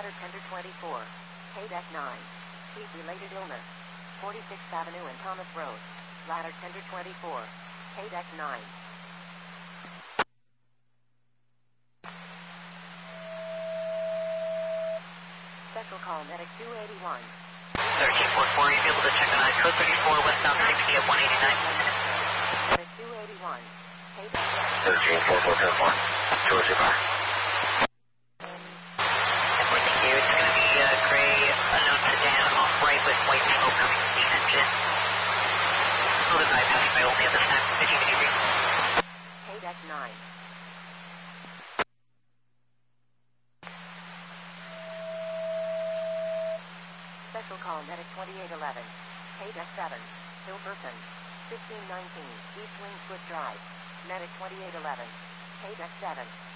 Ladder Tender 24. K-Deck 9. Heat-related illness. 46th Avenue and Thomas Road. Ladder Tender 24. K-Deck 9. Special call medic 281. 1344, you'll be able to check on code 34, westbound 60 at 189. Medic 281. K-Deck 1344, Georgia Bar. Thank you. It's going to be gray, unknown sedan, off-right with white smoke coming from the engine. Fluid bypass by only at this time, 50 degrees. K-Deck 9. Special call medic 2811. K-Deck 7. Hilperson. 1519. East Wing Foot Drive. Medic 2811. K-Deck 7.